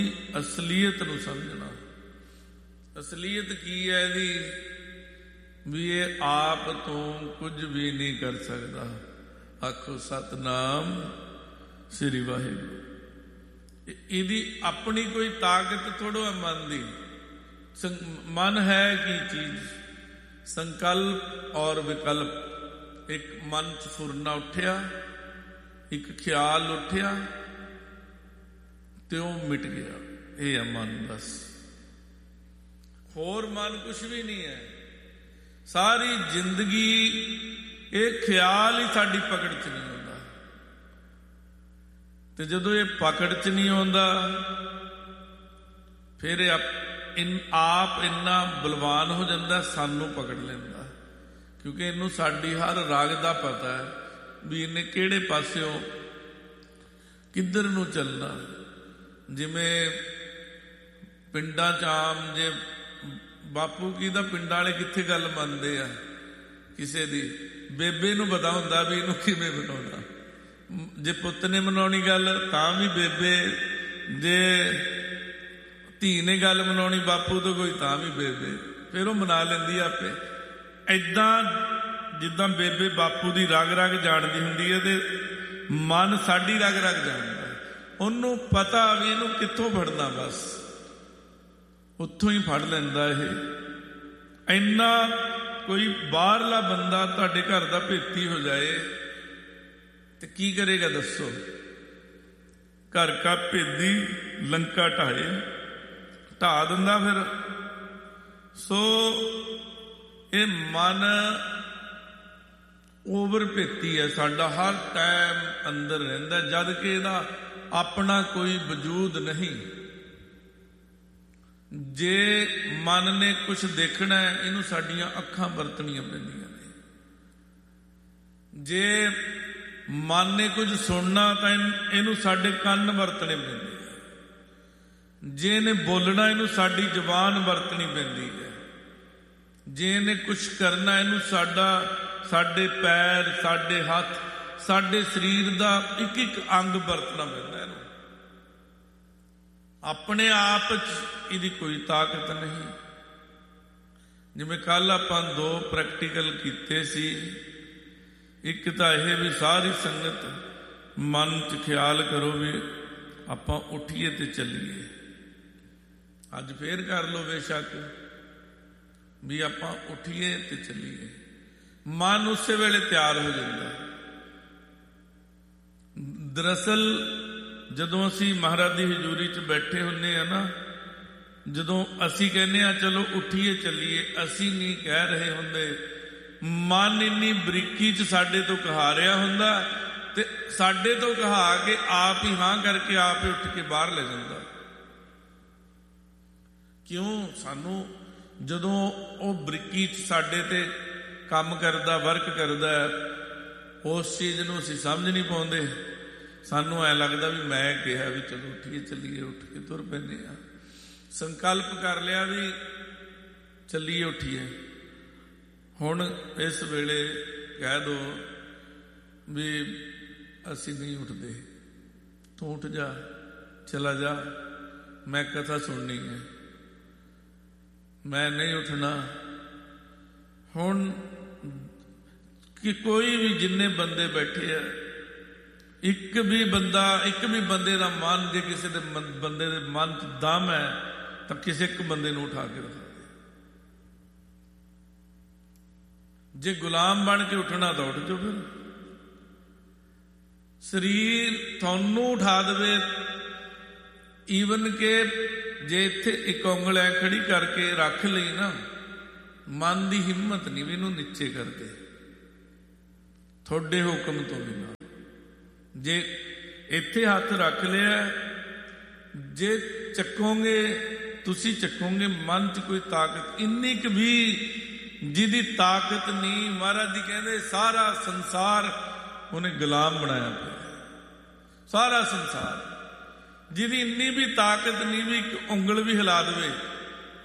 ਅਸਲੀਅਤ ਨੂੰ ਸਮਝਣਾ। ਅਸਲੀਅਤ ਕੀ ਹੈ ਇਹਦੀ? ਵੀ ਇਹ ਆਪ ਤੋਂ ਕੁਝ ਵੀ ਨਹੀਂ ਕਰ ਸਕਦਾ। ਆਖੋ ਸਤਿਨਾਮ ਸ੍ਰੀ ਵਾਹਿਗੁਰੂ। ਇਹਦੀ ਆਪਣੀ ਕੋਈ ਤਾਕਤ ਥੋੜ੍ਹਾ ਹੈ ਮਨ ਦੀ। ਮਨ ਹੈ ਕੀ ਚੀਜ਼? ਸੰਕਲਪ ਔਰ ਵਿਕਲਪ। ਇੱਕ ਮਨ 'ਚ ਫੁਰਨਾ ਉੱਠਿਆ, ਇੱਕ ਖਿਆਲ ਉੱਠਿਆ ਤੇ ਉਹ ਮਿਟ ਗਿਆ। ਇਹ ਹੈ ਮਨ। ਬਸ ਹੋਰ ਮਨ ਕੁਛ ਵੀ ਨਹੀਂ ਹੈ। ਸਾਰੀ ਜ਼ਿੰਦਗੀ ਇਹ ਖਿਆਲ ਹੀ ਸਾਡੀ ਪਕੜ 'ਚ ਨਹੀਂ ਆਉਂਦਾ, ਤੇ ਜਦੋਂ ਇਹ ਪਕੜ 'ਚ ਨਹੀਂ ਆਉਂਦਾ ਫਿਰ ਇਹ ਆਪ ਇੰਨਾ ਬਲਵਾਨ ਹੋ ਜਾਂਦਾ, ਸਾਨੂੰ ਪਕੜ ਲੈਂਦਾ। ਕਿਉਂਕਿ ਇਹਨੂੰ ਸਾਡੀ ਹਰ ਰਾਗ ਦਾ ਪਤਾ ਹੈ ਵੀ ਇਹਨੇ ਕਿਹੜੇ ਪਾਸਿਓਂ ਕਿੱਧਰ ਨੂੰ ਚੱਲਣਾ। ਜਿਵੇਂ ਪਿੰਡਾਂ 'ਚ ਆਮ ਜੇ ਬਾਪੂ ਕੀ ਦਾ ਪਿੰਡਾਂ ਵਾਲੇ ਕਿੱਥੇ ਗੱਲ ਮੰਨਦੇ ਆ ਕਿਸੇ ਦੀ, ਬੇਬੇ ਨੂੰ ਪਤਾ ਹੁੰਦਾ ਵੀ ਇਹਨੂੰ ਕਿਵੇਂ ਮਨਾਉਣਾ। ਜੇ ਪੁੱਤ ਨੇ ਮਨਾਉਣੀ ਗੱਲ ਤਾਂ ਵੀ ਬੇਬੇ, ਜੇ ਧੀ ਨੇ ਗੱਲ ਮਨਾਉਣੀ ਬਾਪੂ ਤੋਂ ਕੋਈ ਤਾਂ ਵੀ ਬੇਬੇ, ਫਿਰ ਉਹ ਮਨਾ ਲੈਂਦੀ ਆਪੇ। ਏਦਾਂ ਜਿੱਦਾਂ ਬੇਬੇ ਬਾਪੂ ਦੀ ਰਗ ਰਗ ਜਾਣਦੀ ਹੁੰਦੀ ਹੈ ਤੇ ਮਨ ਸਾਡੀ ਰਗ ਰਗ ਜਾਣਦਾ। ਉਹਨੂੰ ਪਤਾ ਵੀ ਇਹਨੂੰ ਕਿੱਥੋਂ ਫੜਨਾ, ਬਸ ਉੱਥੋਂ ਹੀ ਫੜ ਲੈਂਦਾ। ਇਹ ਇੰਨਾ ਕੋਈ ਬਾਹਰਲਾ ਬੰਦਾ ਤੁਹਾਡੇ ਘਰ ਦਾ ਭੇਤੀ ਹੋ ਜਾਏ ਤੇ ਕੀ ਕਰੇਗਾ ਦੱਸੋ? ਘਰ ਕਾ ਭੇਦੀ ਲੰਕਾ ਢਾਏ, ਢਾ ਦਿੰਦਾ ਫਿਰ। ਸੋ ਇਹ ਮਨ ਓਵਰ ਭੇਤੀ ਹੈ ਸਾਡਾ, ਹਰ ਟਾਈਮ ਅੰਦਰ ਰਹਿੰਦਾ, ਜਦ ਕਿ ਇਹਦਾ ਆਪਣਾ ਕੋਈ ਵਜੂਦ ਨਹੀਂ। ਜੇ ਮਨ ਨੇ ਕੁਛ ਦੇਖਣਾ ਹੈ ਇਹਨੂੰ ਸਾਡੀਆਂ ਅੱਖਾਂ ਵਰਤਣੀਆਂ ਪੈਂਦੀਆਂ ਨੇ। ਜੇ ਮਨ ਨੇ ਕੁਝ ਸੁਣਨਾ ਤਾਂ ਇਹਨੂੰ ਸਾਡੇ ਕੰਨ ਵਰਤਣੇ ਪੈਂਦੇ। ਜੇ ਇਹਨੇ ਬੋਲਣਾ ਇਹਨੂੰ ਸਾਡੀ ਜ਼ੁਬਾਨ ਵਰਤਣੀ ਪੈਂਦੀ ਹੈ। ਜੇ ਇਹਨੇ ਕੁਛ ਕਰਨਾ ਇਹਨੂੰ ਸਾਡੇ ਪੈਰ, ਸਾਡੇ ਹੱਥ, ਸਾਡੇ ਸਰੀਰ ਦਾ ਇੱਕ ਇੱਕ ਅੰਗ ਵਰਤਣਾ ਪੈਂਦਾ ਇਹਨੂੰ। ਆਪਣੇ ਆਪ 'ਚ ਇਹਦੀ ਕੋਈ ਤਾਕਤ ਨਹੀਂ। ਜਿਵੇਂ ਕੱਲ ਆਪਾਂ 2 ਪ੍ਰੈਕਟੀਕਲ ਕੀਤੇ ਸੀ। ਇੱਕ ਤਾਂ ਇਹ ਵੀ ਸਾਰੀ ਸੰਗਤ ਮਨ 'ਚ ਖਿਆਲ ਕਰੋ ਵੀ ਆਪਾਂ ਉੱਠੀਏ ਤੇ ਚੱਲੀਏ। ਅੱਜ ਫੇਰ ਕਰ ਲਓ ਬੇਸ਼ੱਕ ਵੀ ਆਪਾਂ ਉੱਠੀਏ ਤੇ ਚੱਲੀਏ। ਮਨ ਉਸੇ ਵੇਲੇ ਤਿਆਰ ਹੋ ਜਾਂਦਾ। ਦਰਅਸਲ ਜਦੋਂ ਅਸੀਂ ਮਹਾਰਾਜ ਦੀ ਹਜ਼ੂਰੀ 'ਚ ਬੈਠੇ ਹੁੰਦੇ ਆ ਨਾ, ਜਦੋਂ ਅਸੀਂ ਕਹਿੰਦੇ ਆ ਚਲੋ ਉੱਠੀਏ ਚੱਲੀਏ, ਅਸੀਂ ਨਹੀਂ ਕਹਿ ਰਹੇ ਹੁੰਦੇ। ਮਨ ਇੰਨੀ ਬਰੀਕੀ 'ਚ ਸਾਡੇ ਤੋਂ ਕਹਾ ਰਿਹਾ ਹੁੰਦਾ ਤੇ ਸਾਡੇ ਤੋਂ ਕਹਾ ਕੇ ਆਪ ਹੀ ਹਾਂ ਕਰਕੇ ਆਪ ਹੀ ਉੱਠ ਕੇ ਬਾਹਰ ਲੈ ਜਾਂਦਾ। ਕਿਉਂ? ਸਾਨੂੰ ਜਦੋਂ ਉਹ ਬਰੀਕੀ 'ਚ ਸਾਡੇ ਤੇ ਕੰਮ ਕਰਦਾ, ਵਰਕ ਕਰਦਾ, ਉਸ ਚੀਜ਼ ਨੂੰ ਅਸੀਂ ਸਮਝ ਨਹੀਂ ਪਾਉਂਦੇ। ਸਾਨੂੰ ਐ ਲੱਗਦਾ ਵੀ ਮੈਂ ਕਿਹਾ ਵੀ ਚਲੋ ਉੱਠੀਏ ਚੱਲੀਏ, ਉੱਠ ਕੇ ਤੁਰ ਪੈਂਦੇ ਆ। ਸੰਕਲਪ ਕਰ ਲਿਆ ਵੀ ਚੱਲੀਏ ਉੱਠੀਏ। ਹੁਣ ਇਸ ਵੇਲੇ ਕਹਿ ਦੋ ਵੀ ਅਸੀਂ ਨਹੀਂ ਉੱਠਦੇ, ਤੂੰ ਉੱਠ ਜਾ, ਚਲਾ ਜਾ, ਮੈਂ ਕਥਾ ਸੁਣਨੀ ਹੈ, ਮੈਂ ਨਹੀਂ ਉੱਠਣਾ। ਹੁਣ ਕਿ ਕੋਈ ਵੀ ਜਿੰਨੇ ਬੰਦੇ ਬੈਠੇ ਆ, ਇੱਕ ਵੀ ਬੰਦੇ ਦਾ ਮਨ, ਜੇ ਕਿਸੇ ਦੇ ਬੰਦੇ ਦੇ ਮਨ 'ਚ ਦਮ ਹੈ ਤਾਂ ਕਿਸੇ ਇੱਕ ਬੰਦੇ ਨੂੰ ਉਠਾ ਕੇ ਰੱਖਾ ਦੇ। ਜੇ ਗੁਲਾਮ ਬਣ ਕੇ ਉੱਠਣਾ ਤਾਂ ਉੱਠ ਜਾਓ। ਫਿਰ ਸਰੀਰ ਤੁਹਾਨੂੰ ਉਠਾ ਦੇਵੇ। ਈਵਨ ਕਿ ਜੇ ਇੱਥੇ ਇੱਕ ਉਂਗਲ ਐ ਖੜੀ ਕਰਕੇ ਰੱਖ ਲਈ ਨਾ, ਮਨ ਦੀ ਹਿੰਮਤ ਨਹੀਂ ਵੀ ਇਹਨੂੰ ਨੀਚੇ ਕਰਦੇ ਤੁਹਾਡੇ ਹੁਕਮ ਤੋਂ ਬਿਨਾਂ। ਜੇ ਇੱਥੇ ਹੱਥ ਰੱਖ ਲਿਆ, ਜੇ ਚੱਕੋਗੇ ਤੁਸੀਂ ਚੱਕੋਗੇ, ਮਨ 'ਚ ਕੋਈ ਤਾਕਤ ਇੰਨੀ ਕੁ ਵੀ ਜਿਹਦੀ ਤਾਕਤ ਨਹੀਂ। ਮਹਾਰਾਜ ਜੀ ਕਹਿੰਦੇ ਸਾਰਾ ਸੰਸਾਰ ਉਹਨੇ ਗੁਲਾਮ ਬਣਾਇਆ ਪਿਆ। ਸਾਰਾ ਸੰਸਾਰ ਜਿਹਦੀ ਇੰਨੀ ਵੀ ਤਾਕਤ ਨਹੀਂ ਵੀ ਇੱਕ ਉਂਗਲ ਵੀ ਹਿਲਾ ਦੇਵੇ